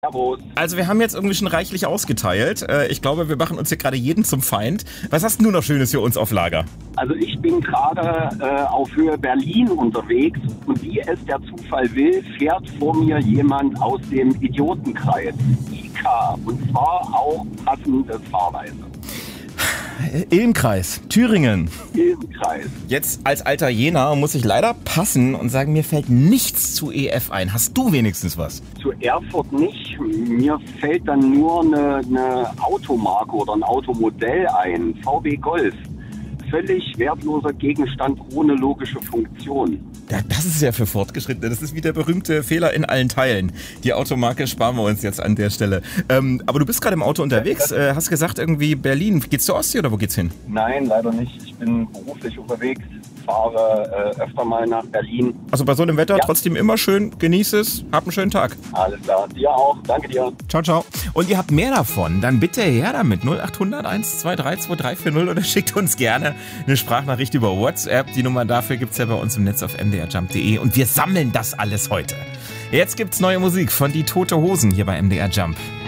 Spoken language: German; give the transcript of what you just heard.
Servus. Also wir haben jetzt irgendwie schon reichlich ausgeteilt. Ich glaube, wir machen uns hier gerade jeden zum Feind. Was hast du noch Schönes für uns auf Lager? Also ich bin gerade auf Höhe Berlin unterwegs und wie es der Zufall will, fährt vor mir jemand aus dem Idiotenkreis, IK, und zwar auch passende Fahrweise. Ilmkreis, Thüringen. Ilmkreis. Jetzt als alter Jena muss ich leider passen und sagen, mir fällt nichts zu EF ein. Hast du wenigstens was? Zu Erfurt nicht. Mir fällt dann nur eine Automarke oder ein Automodell ein. VW Golf. Völlig wertloser Gegenstand ohne logische Funktion. Ja, das ist ja für Fortgeschrittene. Das ist wie der berühmte Fehler in allen Teilen. Die Automarke sparen wir uns jetzt an der Stelle. Aber du bist gerade im Auto unterwegs. Hast gesagt irgendwie Berlin. Geht's zur Ostsee oder wo geht's hin? Nein, leider nicht. Ich bin beruflich unterwegs. Fahre öfter mal nach Berlin. Also bei so einem Wetter trotzdem immer schön. Genieß es. Hab einen schönen Tag. Alles klar. Dir auch. Danke dir. Ciao, ciao. Und ihr habt mehr davon, dann bitte her damit. 0800 123 2340 oder schickt uns gerne eine Sprachnachricht über WhatsApp. Die Nummer dafür gibt's ja bei uns im Netz auf mdrjump.de und wir sammeln das alles heute. Jetzt gibt's neue Musik von Die Tote Hosen hier bei MDR Jump.